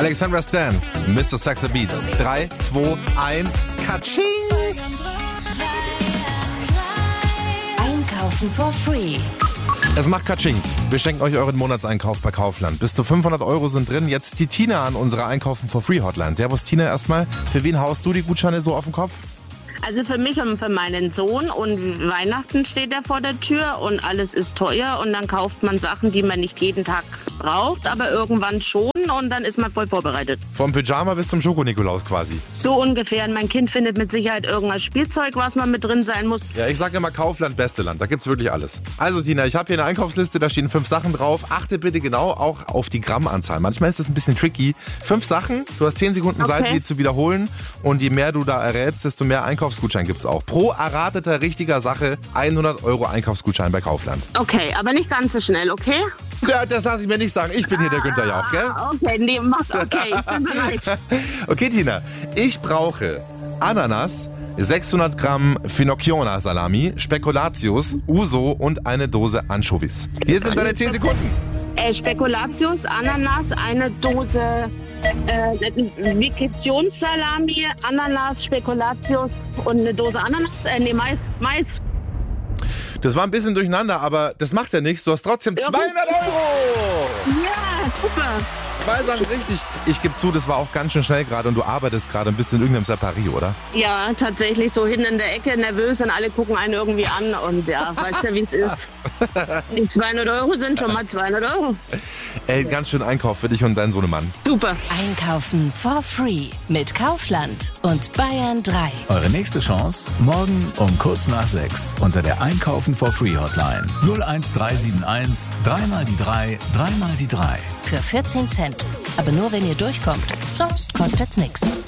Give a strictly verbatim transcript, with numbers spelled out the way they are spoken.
Alexandra Stan, Mister Sax the Beat. drei, zwei, eins, Katsching! Einkaufen for free. Es macht Katsching. Wir schenken euch euren Monatseinkauf bei Kaufland. Bis zu fünfhundert Euro sind drin. Jetzt die Tina an unserer Einkaufen for free Hotline. Servus Tina erstmal. Für wen haust du die Gutscheine so auf den Kopf? Also für mich und für meinen Sohn, und Weihnachten steht er vor der Tür und alles ist teuer und dann kauft man Sachen, die man nicht jeden Tag braucht, aber irgendwann schon und dann ist man voll vorbereitet. Vom Pyjama bis zum Schoko-Nikolaus quasi. So ungefähr. Und mein Kind findet mit Sicherheit irgendein Spielzeug, was man mit drin sein muss. Ja, ich sage immer Kaufland, beste Land. Da gibt's wirklich alles. Also Tina, ich habe hier eine Einkaufsliste, da stehen fünf Sachen drauf. Achte bitte genau auch auf die Grammanzahl. Manchmal ist das ein bisschen tricky. Fünf Sachen, du hast zehn Sekunden Zeit, Okay. die zu wiederholen. Und je mehr du da errätst, desto mehr Einkaufsgutschein gibt's auch. Pro errateter richtiger Sache hundert Euro Einkaufsgutschein bei Kaufland. Okay, aber nicht ganz so schnell, okay? Ja, das lasse ich mir nicht sagen. Ich bin hier der Günther Jauch, gell? Ah, okay, nee, mach, okay, ich bin bereit. Okay, Tina, ich brauche Ananas, sechshundert Gramm Finocchiona Salami, Spekulatius, Uso und eine Dose Anchovies. Hier sind deine zehn Sekunden. Äh, Spekulatius, Ananas, eine Dose äh, Vikitionssalami, Ananas, Spekulatius und eine Dose Ananas, äh, nee, Mais, Mais. Das war ein bisschen durcheinander, aber das macht ja nichts. Du hast trotzdem zweihundert Euro. Ja, super. Zwei Sachen richtig. Ich gebe zu, das war auch ganz schön schnell gerade und du arbeitest gerade und bist in irgendeinem Separé, oder? Ja, tatsächlich so hinten in der Ecke, nervös und alle gucken einen irgendwie an und ja, weißt ja, wie es ist. Die zweihundert Euro sind schon mal zweihundert Euro. Ey, ganz schön Einkauf für dich und deinen Sohnemann. Super. Einkaufen for free mit Kaufland und Bayern drei. Eure nächste Chance morgen um kurz nach sechs unter der Einkaufen for free Hotline. null eins drei sieben eins, dreimal die drei, dreimal die drei. Für vierzehn Cent. Aber nur wenn ihr durchkommt. Sonst kostet's nix.